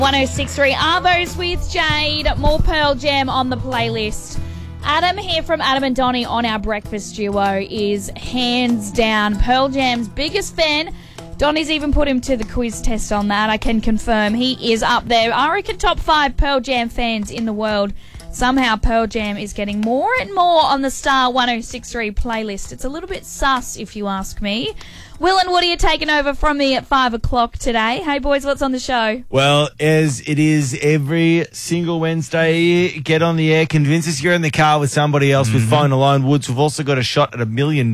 1063 Arvos with Jade, more Pearl Jam on the playlist. Adam here from Adam and Donnie on our breakfast duo is hands down Pearl Jam's biggest fan. Donnie's even put him to the quiz test on that. I can confirm he is up there. I reckon top 5 Pearl Jam fans in the world. Somehow Pearl Jam is getting more and more on the Star 1063 playlist. It's a little bit sus, if you ask me. Will and Woody are taking over from me at 5 o'clock today. Hey, boys, what's on the show? Well, as it is every single Wednesday, get on the air, convince us you're in the car with somebody else with Phone Alone. Woods, we've also got a shot at $1 million.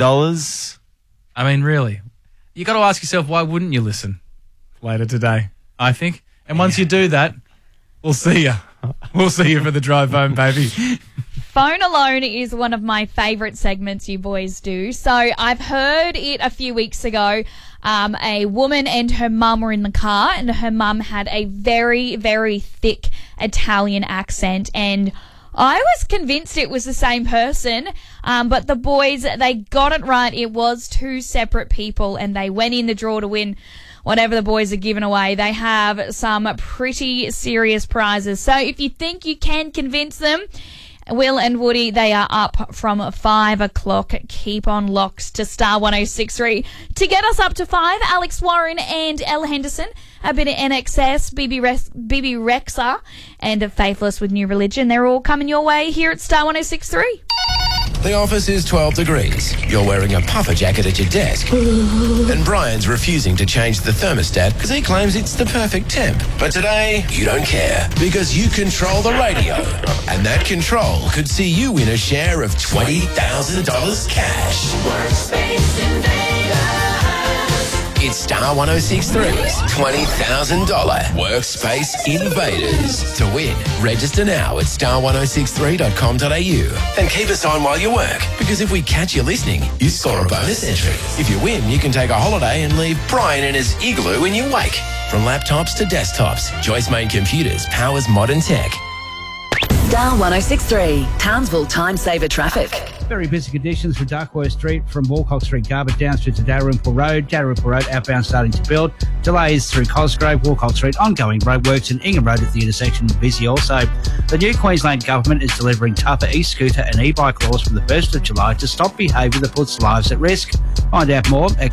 I mean, really, you got to ask yourself, why wouldn't you listen later today, I think? And once you do that, we'll see you. We'll see you for the drive home, baby. Phone Alone is one of my favourite segments you boys do. So I've heard it a few weeks ago. A woman and her mum were in the car, and her mum had a very, very thick Italian accent, and I was convinced it was the same person, but the boys, they got it right. It was 2 separate people, and they went in the draw to win whatever the boys are giving away. They have some pretty serious prizes. So if you think you can convince them, Will and Woody, they are up from 5 o'clock. Keep on locks to Star 1063. To get us up to 5, Alex Warren and Elle Henderson, a bit of NXS, BB Rexa, and Faithless with New Religion. They're all coming your way here at Star 1063. The office is 12 degrees. You're wearing a puffer jacket at your desk. And Brian's refusing to change the thermostat because he claims it's the perfect temp. But today, you don't care because you control the radio. And that control could see you win a share of $20,000 cash. Workspace Invaders. It's Star 1063's $20,000 Workspace Invaders. To win, register now at star1063.com.au and keep us on while you work, because if we catch you listening, you score a bonus entry. If you win, you can take a holiday and leave Brian in his igloo in your wake. From laptops to desktops, Joyce Main Computers powers modern tech. Star 1063, Townsville Time Saver Traffic. Very busy conditions for Duckworth Street from Walcock Street, Garbutt down through to Dalrymple Road. Dalrymple Road outbound starting to build. Delays through Cosgrove, Walcock Street, ongoing roadworks, and Ingham Road at the intersection busy also. The new Queensland Government is delivering tougher e-scooter and e-bike laws from the 1st of July to stop behaviour that puts lives at risk. Find out more at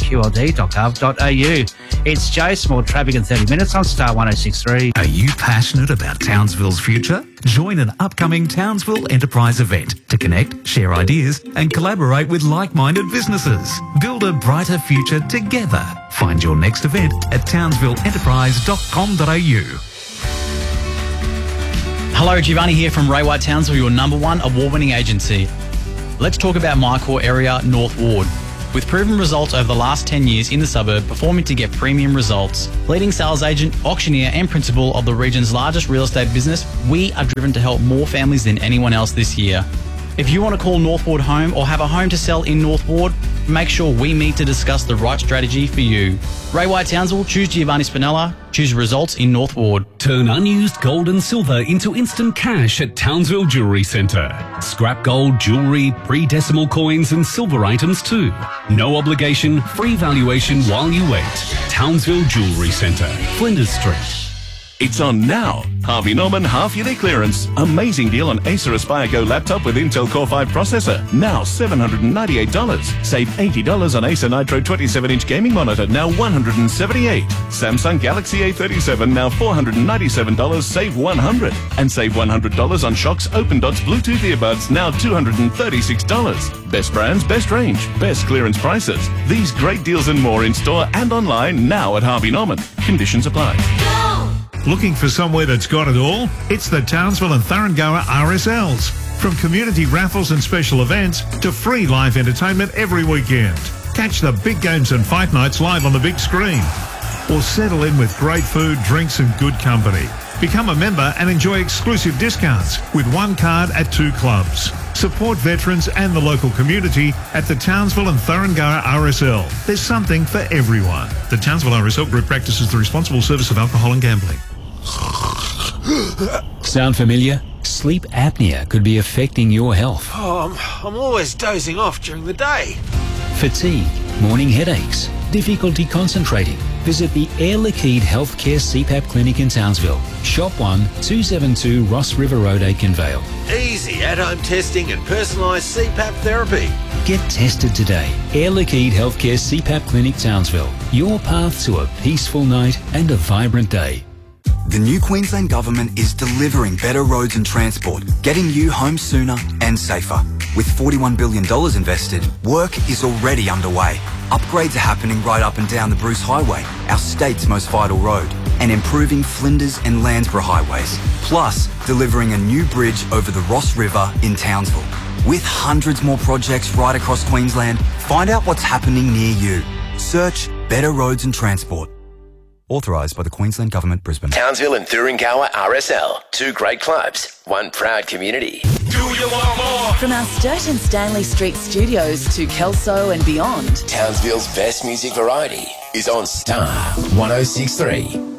qld.gov.au. It's Jace, more traffic in 30 minutes on Star 1063. Are you passionate about Townsville's future? Join an upcoming Townsville Enterprise event to connect, share ideas, and collaborate with like-minded businesses. Build a brighter future together. Find your next event at townsvilleenterprise.com.au. Hello, Giovanni here from Ray White Townsville, your #1 award-winning agency. Let's talk about my core area, North Ward. With proven results over the last 10 years in the suburb, performing to get premium results. Leading sales agent, auctioneer and principal of the region's largest real estate business, we are driven to help more families than anyone else this year. If you want to call North Ward home or have a home to sell in North Ward, make sure we meet to discuss the right strategy for you. Ray White Townsville, choose Giovanni Spinella, choose results in North Ward. Turn unused gold and silver into instant cash at Townsville Jewellery Centre. Scrap gold, jewellery, pre-decimal coins and silver items too. No obligation, free valuation while you wait. Townsville Jewellery Centre, Flinders Street. It's on now. Harvey Norman half-yearly clearance. Amazing deal on Acer Aspire Go laptop with Intel Core 5 processor. Now $798. Save $80 on Acer Nitro 27-inch gaming monitor. Now $178. Samsung Galaxy A37. Now $497. Save $100. And save $100 on Shox Open Dots Bluetooth earbuds. Now $236. Best brands, best range, best clearance prices. These great deals and more in store and online now at Harvey Norman. Conditions apply. Looking for somewhere that's got it all? It's the Townsville and Thuringowa RSLs. From community raffles and special events to free live entertainment every weekend. Catch the big games and fight nights live on the big screen. Or settle in with great food, drinks and good company. Become a member and enjoy exclusive discounts with one card at 2 clubs. Support veterans and the local community at the Townsville and Thuringowa RSL. There's something for everyone. The Townsville RSL Group practices the responsible service of alcohol and gambling. Sound familiar? Sleep apnea could be affecting your health. Oh, I'm always dozing off during the day. Fatigue, morning headaches, difficulty concentrating, visit the Air Liquide Healthcare CPAP Clinic in Townsville. Shop 1, 272 Ross River Road, Aikenvale. Easy at-home testing and personalised CPAP therapy. Get tested today. Air Liquide Healthcare CPAP Clinic, Townsville. Your path to a peaceful night and a vibrant day. The new Queensland Government is delivering better roads and transport, getting you home sooner and safer. With $41 billion invested, work is already underway. Upgrades are happening right up and down the Bruce Highway, our state's most vital road, and improving Flinders and Landsborough highways. Plus, delivering a new bridge over the Ross River in Townsville. With hundreds more projects right across Queensland, find out what's happening near you. Search Better Roads and Transport. Authorised by the Queensland Government, Brisbane. Townsville and Thuringowa RSL. 2 great clubs, 1 proud community. Do you want more? From our Sturt and Stanley Street studios to Kelso and beyond, Townsville's best music variety is on Star 106.3.